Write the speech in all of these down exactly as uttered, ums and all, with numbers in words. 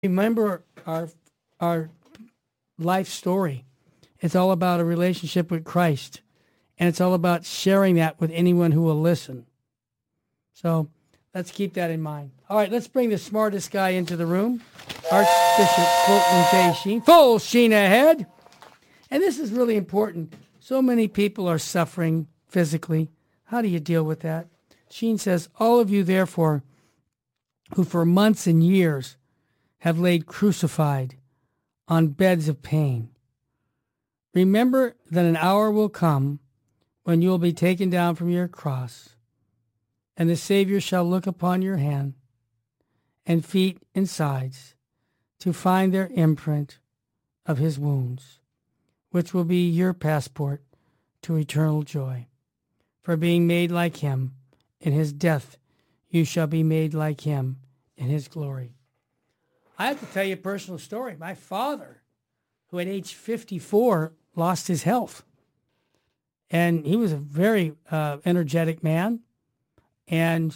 remember our our life story. It's all about a relationship with Christ, and it's all about sharing that with anyone who will listen. So let's keep that in mind. All right, let's bring the smartest guy into the room, Archbishop Fulton J. Sheen. Full sheen ahead. And this is really important. So many people are suffering physically. How do you deal with that? Sheen says, all of you, therefore, who for months and years have laid crucified on beds of pain, remember that an hour will come when you will be taken down from your cross, and the Savior shall look upon your hand and feet and sides to find their imprint of his wounds, which will be your passport to eternal joy. For being made like him in his death, you shall be made like him in his glory. I have to tell you a personal story. My father, who at age fifty-four lost his health, and he was a very uh, energetic man, and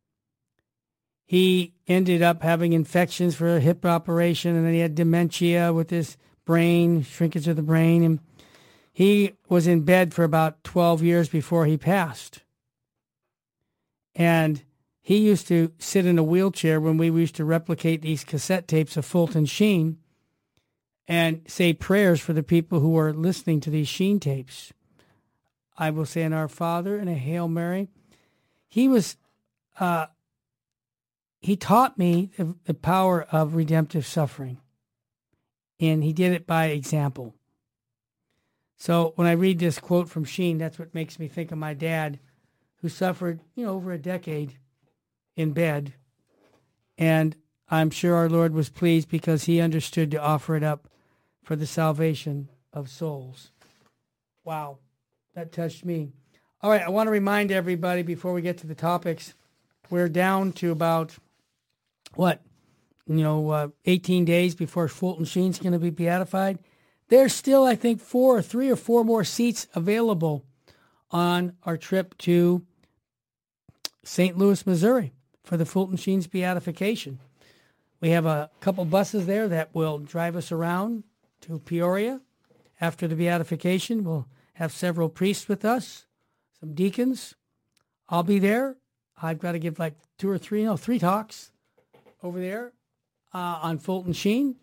he ended up having infections for a hip operation, and then he had dementia with his brain, shrinkage of the brain, and he was in bed for about twelve years before he passed. And he used to sit in a wheelchair when we used to replicate these cassette tapes of Fulton Sheen and say prayers for the people who were listening to these Sheen tapes. I will say an Our Father and a Hail Mary. He was, uh, he taught me the, the power of redemptive suffering, and he did it by example. So when I read this quote from Sheen, that's what makes me think of my dad, who suffered, you know, over a decade in bed. And I'm sure our Lord was pleased because he understood to offer it up for the salvation of souls. Wow, that touched me. All right, I want to remind everybody before we get to the topics, we're down to about, what, you know, uh, eighteen days before Fulton Sheen's going to be beatified. There's still, I think, four or three or four more seats available on our trip to Saint Louis, Missouri for the Fulton Sheen's beatification. We have a couple buses there that will drive us around to Peoria. After the beatification, we'll have several priests with us, some deacons. I'll be there. I've got to give like two or three, no, three talks over there uh, on Fulton Sheen.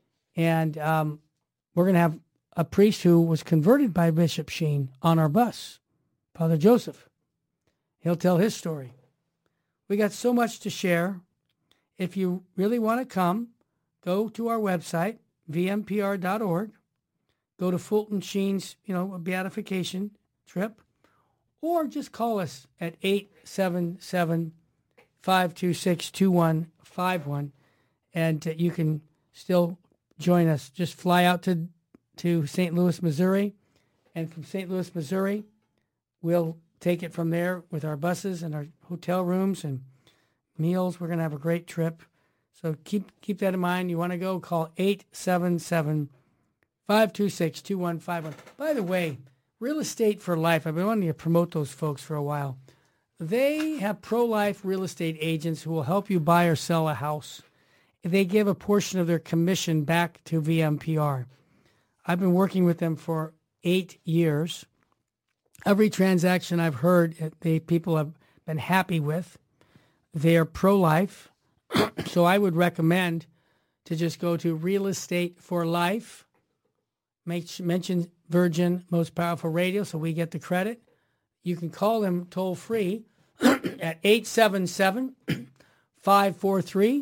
And um, we're going to have a priest who was converted by Bishop Sheen on our bus, Father Joseph. He'll tell his story. We got so much to share. If you really want to come, go to our website, v m p r dot org. Go to Fulton Sheen's, you know, beatification trip, or just call us at eight seven seven, five two six, two one five one, and uh, you can still join us. Just fly out to to Saint Louis, Missouri, and from Saint Louis, Missouri, we'll take it from there with our buses and our hotel rooms and meals. We're going to have a great trip. So keep keep that in mind. You want to go, call eight seven seven, five two six, two one five one. By the way, Real Estate for Life, I've been wanting to promote those folks for a while. They have pro-life real estate agents who will help you buy or sell a house. They give a portion of their commission back to V M P R. I've been working with them for eight years. Every transaction I've heard, the people have been happy with. They are pro-life, so I would recommend to just go to Real Estate for Life. Make, mention Virgin Most Powerful Radio so we get the credit. You can call them toll-free at eight seven seven, five four three,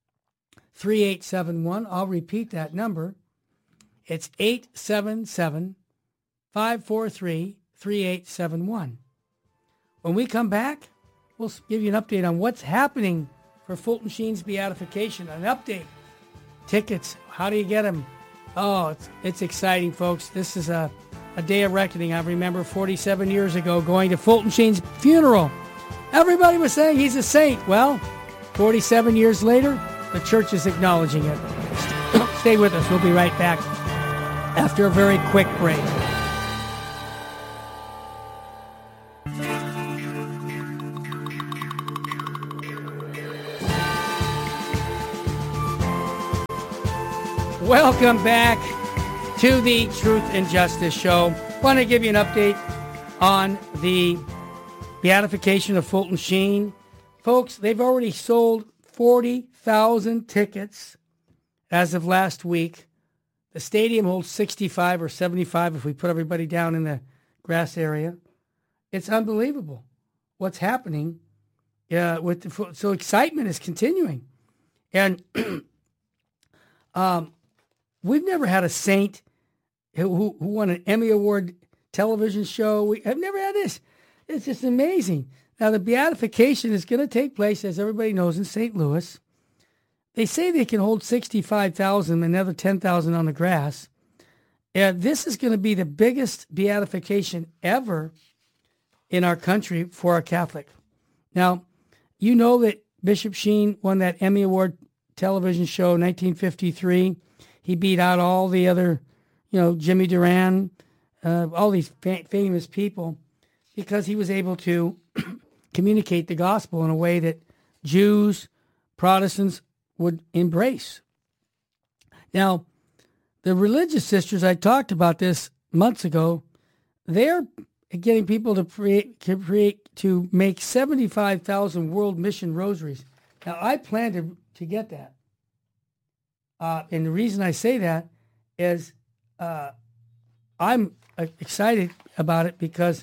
three eight seven one. I'll repeat that number. It's eight seven seven, five four three, three eight seven one. When we come back, we'll give you an update on what's happening for Fulton Sheen's beatification. An update. Tickets. How do you get them? Oh, it's, it's exciting, folks. This is a, a day of reckoning. I remember forty-seven years ago going to Fulton Sheen's funeral. Everybody was saying he's a saint. Well, forty-seven years later, the church is acknowledging it. Stay with us. We'll be right back after a very quick break. Welcome back to the Truth and Justice Show. Want to give you an update on the beatification of Fulton Sheen. Folks, they've already sold forty thousand tickets as of last week. The stadium holds sixty-five or seventy-five if we put everybody down in the grass area. It's unbelievable what's happening. Uh, with the, so excitement is continuing. And um, we've never had a saint who, who won an Emmy Award television show. We have never had this. It's just amazing. Now, the beatification is going to take place, as everybody knows, in Saint Louis. They say they can hold sixty-five thousand, another ten thousand on the grass. And this is going to be the biggest beatification ever in our country for a Catholic. Now, you know that Bishop Sheen won that Emmy Award television show in nineteen fifty-three. He beat out all the other, you know, Jimmy Duran, uh, all these fa- famous people, because he was able to communicate the gospel in a way that Jews, Protestants would embrace. Now, the religious sisters, I talked about this months ago, they're getting people to create, to, create, to make seventy-five thousand World Mission Rosaries. Now, I plan to, to get that. Uh, and the reason I say that is uh, I'm excited about it because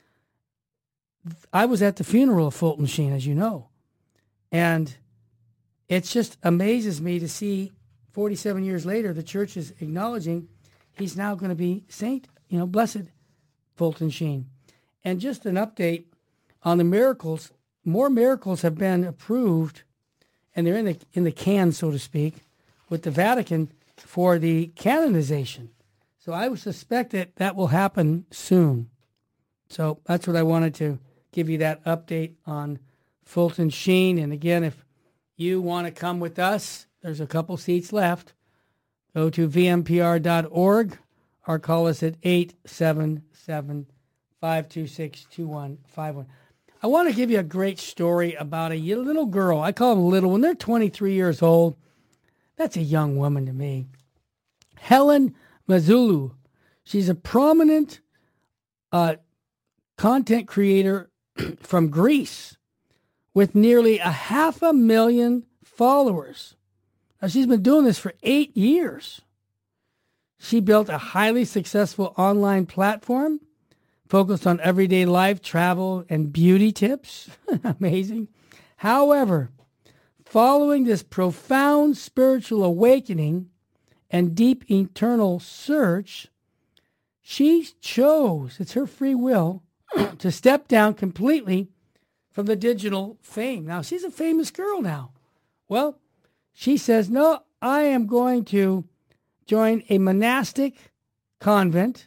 I was at the funeral of Fulton Sheen, as you know. And it just amazes me to see forty-seven years later, the church is acknowledging he's now going to be Saint, you know, Blessed Fulton Sheen. And just an update on the miracles. More miracles have been approved, and they're in the in the can, so to speak, with the Vatican for the canonization. So I would suspect that that will happen soon. So that's what I wanted to give you, that update on Fulton Sheen. And again, if you want to come with us, there's a couple seats left. Go to v m p r dot org or call us at eight seven seven, five two six, two one five one. I want to give you a great story about a little girl. I call them little. When they're twenty-three years old, that's a young woman to me. Helen Mazzulu. She's a prominent uh, content creator from Greece with nearly a half a million followers. Now, she's been doing this for eight years. She built a highly successful online platform focused on everyday life, travel, and beauty tips. Amazing. However, following this profound spiritual awakening and deep internal search, she chose, it's her free will, to step down completely from the digital fame. Now, she's a famous girl now. Well, she says, no, I am going to join a monastic convent,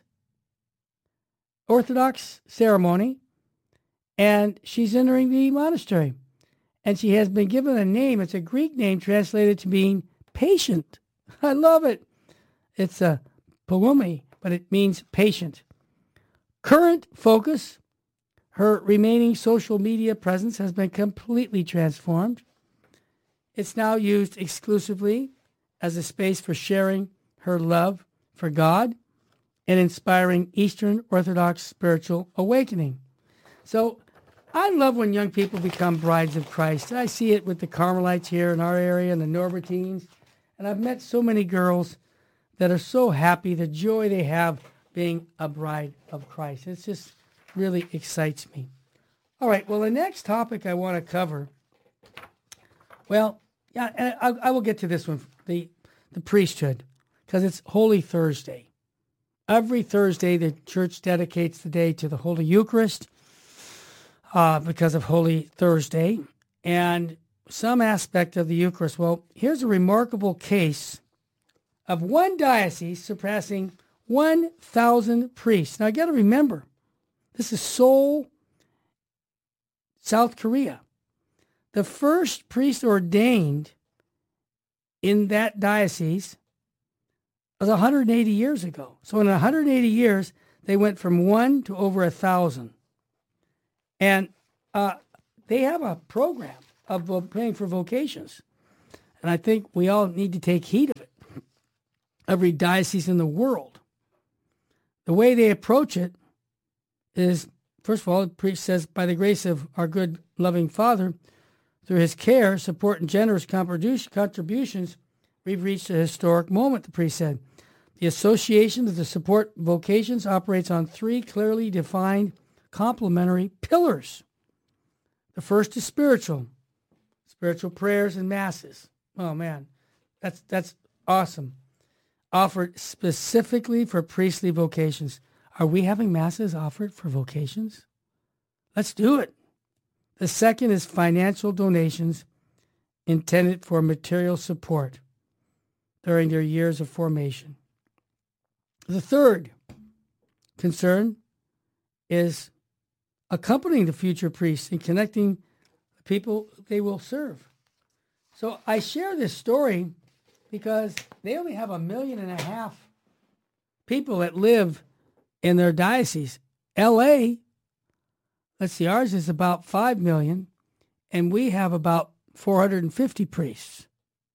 Orthodox ceremony, and she's entering the monastery. And she has been given a name. It's a Greek name translated to mean patient. I love it. It's a Palumi, but it means patient. Current focus, her remaining social media presence has been completely transformed. It's now used exclusively as a space for sharing her love for God and inspiring Eastern Orthodox spiritual awakening. So I love when young people become brides of Christ. I see it with the Carmelites here in our area and the Norbertines. And I've met so many girls that are so happy, the joy they have being a bride of Christ. It just really excites me. All right, well, the next topic I want to cover, well, yeah, and I, I will get to this one, the, the priesthood, because it's Holy Thursday. Every Thursday, the church dedicates the day to the Holy Eucharist uh, because of Holy Thursday. And some aspect of the Eucharist, well, here's a remarkable case of one diocese surpassing one thousand priests. Now, I got to remember, this is Seoul, South Korea. The first priest ordained in that diocese was one hundred eighty years ago. So in one hundred eighty years, they went from one to over a thousand. And uh, they have a program of uh, praying for vocations. And I think we all need to take heed of it. every diocese in the world. The way they approach it is, first of all, the priest says, by the grace of our good, loving Father, through his care, support, and generous contributions, we've reached a historic moment, the priest said. The Association of the Support Vocations operates on three clearly defined complementary pillars. The first is spiritual, spiritual prayers and masses. Oh, man, that's that's awesome. Offered specifically for priestly vocations. Are we having masses offered for vocations? Let's do it. The second is financial donations intended for material support during their years of formation. The third concern is accompanying the future priests and connecting the people they will serve. So I share this story because they only have a million and a half people that live in their diocese. L A, let's see, ours is about five million, and we have about four hundred fifty priests.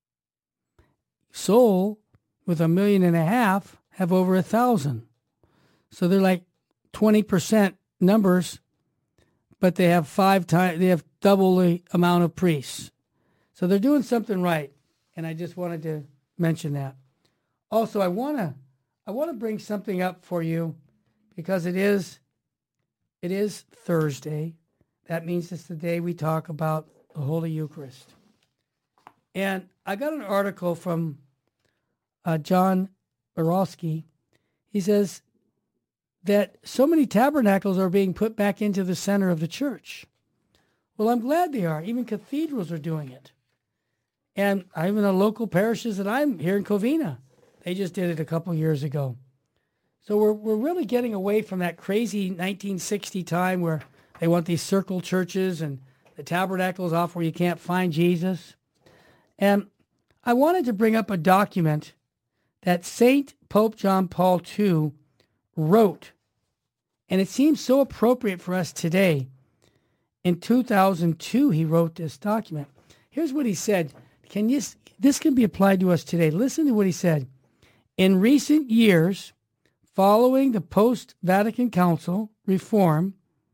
Seoul, with a million and a half, have over a thousand. So they're like twenty percent numbers, but they have five times, they have double the amount of priests. So they're doing something right, and I just wanted to mention that. Also, I want to I want to bring something up for you because it is it is Thursday. That means it's the day we talk about the Holy Eucharist. And I got an article from uh, John Borowski. He says that so many tabernacles are being put back into the center of the church. Well, I'm glad they are. Even cathedrals are doing it. And even the local parishes that I'm here in Covina, they just did it a couple years ago. So we're we're really getting away from that crazy nineteen sixty time where they want these circle churches and the tabernacles off where you can't find Jesus. And I wanted to bring up a document that Saint Pope John Paul the Second wrote, and it seems so appropriate for us today. In two thousand two, he wrote this document. Here's what he said. Can you, this can be applied to us today. Listen to what he said. In recent years, following the post-Vatican Council reform,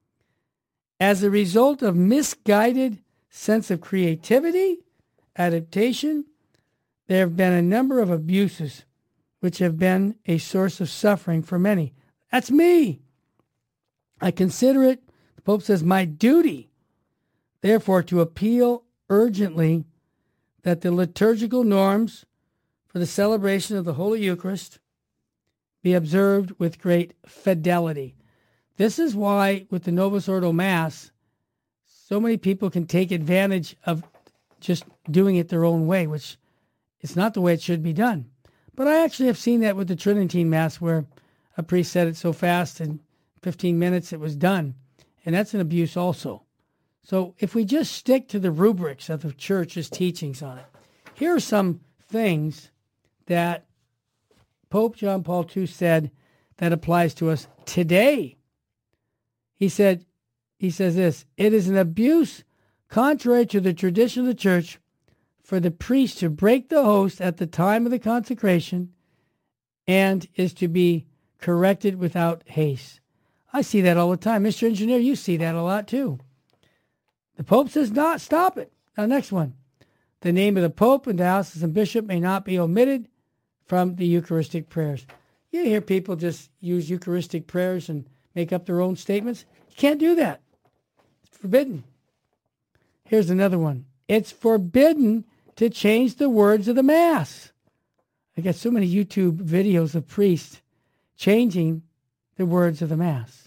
as a result of misguided sense of creativity, adaptation, there have been a number of abuses which have been a source of suffering for many. That's me. I consider it, the Pope says, my duty, therefore, to appeal urgently that the liturgical norms for the celebration of the Holy Eucharist be observed with great fidelity. This is why, with the Novus Ordo Mass, so many people can take advantage of just doing it their own way, which is not the way it should be done. But I actually have seen that with the Tridentine Mass, where a priest said it so fast, in fifteen minutes it was done. And that's an abuse also. So if we just stick to the rubrics of the church's teachings on it, here are some things that Pope John Paul the Second said that applies to us today. He said, he says this, it is an abuse contrary to the tradition of the church for the priest to break the host at the time of the consecration and is to be corrected without haste. I see that all the time. Mister Engineer, you see that a lot too. The Pope says not, stop it. Now, next one. The name of the Pope and diocesan bishop may not be omitted from the Eucharistic prayers. You hear people just use Eucharistic prayers and make up their own statements. You can't do that. It's forbidden. Here's another one. It's forbidden to change the words of the Mass. I got so many YouTube videos of priests changing the words of the Mass.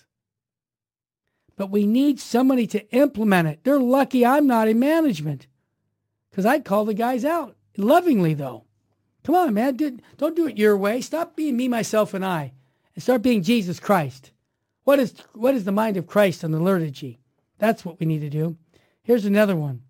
But we need somebody to implement it. They're lucky I'm not in management, because I'd call the guys out. Lovingly, though. Come on, man. Don't do it your way. Stop being me, myself, and I, and start being Jesus Christ. What is, what is the mind of Christ on the liturgy? That's what we need to do. Here's another one.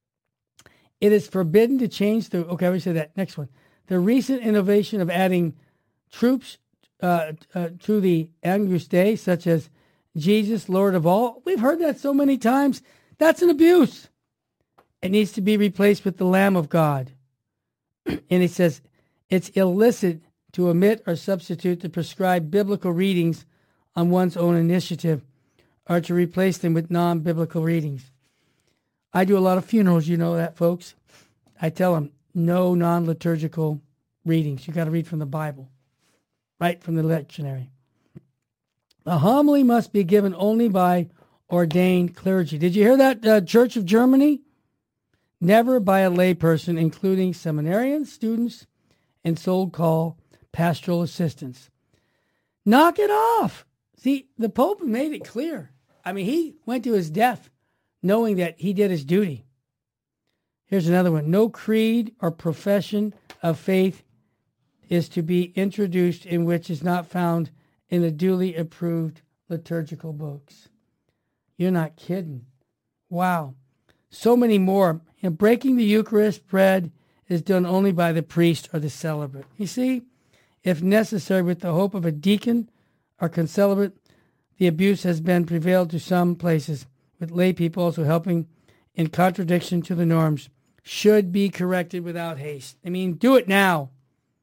It is forbidden to change the... Okay, we said that. Next one. The recent innovation of adding troops uh, uh, to the Agnus Dei, such as Jesus, Lord of all. We've heard that so many times. That's an abuse. It needs to be replaced with the Lamb of God. And it says it's illicit to omit or substitute the prescribed biblical readings on one's own initiative or to replace them with non-biblical readings. I do a lot of funerals, you know that, folks. I tell them, no non-liturgical readings. You got to read from the Bible, right from the lectionary. The homily must be given only by ordained clergy. Did you hear that, uh, Church of Germany? Never by a layperson, including seminarians, students, and so-called pastoral assistants. Knock it off. See, the Pope made it clear. I mean, he went to his death knowing that he did his duty. Here's another one. No creed or profession of faith is to be introduced in which is not found in the duly approved liturgical books. You're not kidding. Wow. So many more. You know, breaking the Eucharist bread is done only by the priest or the celebrant. You see, if necessary, with the hope of a deacon or concelebrant, the abuse has been prevailed to some places, with lay people also helping in contradiction to the norms, should be corrected without haste. I mean, do it now.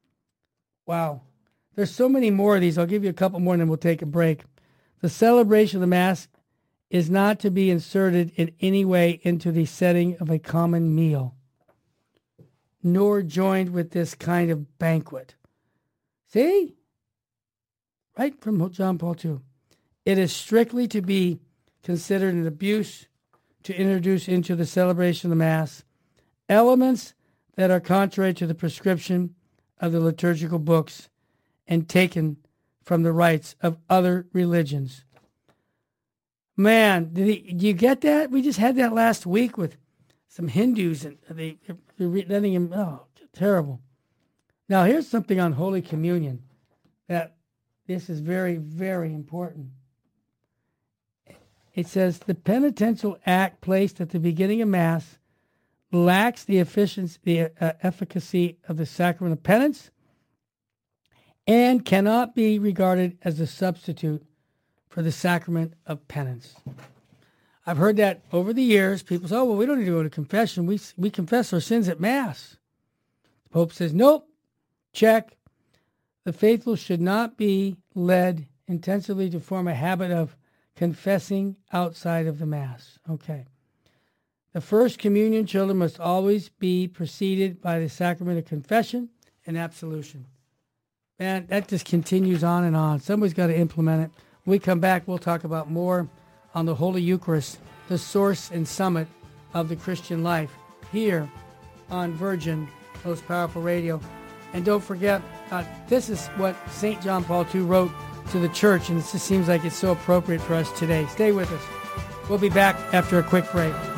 Wow. There's so many more of these. I'll give you a couple more and then we'll take a break. The celebration of the Mass is not to be inserted in any way into the setting of a common meal, nor joined with this kind of banquet. See? Right from John Paul the Second. It is strictly to be considered an abuse to introduce into the celebration of the Mass elements that are contrary to the prescription of the liturgical books and taken from the rites of other religions. Man, did, he, did you get that? We just had that last week with some Hindus, and they, they're letting him, oh, terrible. Now, here's something on Holy Communion that this is very, very important. It says, the penitential act placed at the beginning of Mass lacks the efficiency, the uh, efficacy of the sacrament of penance and cannot be regarded as a substitute for the sacrament of penance. I've heard that over the years. People say, oh, well, we don't need to go to confession. We, we confess our sins at Mass. The Pope says, nope, check. The faithful should not be led intensively to form a habit of confessing outside of the Mass. Okay. The first communion children must always be preceded by the sacrament of confession and absolution. Man, that just continues on and on. Somebody's got to implement it. When we come back, we'll talk about more on the Holy Eucharist, the source and summit of the Christian life, here on Virgin Most Powerful Radio. And don't forget, uh, this is what Saint John Paul the Second wrote to the church, and it just seems like it's so appropriate for us today. Stay with us. We'll be back after a quick break.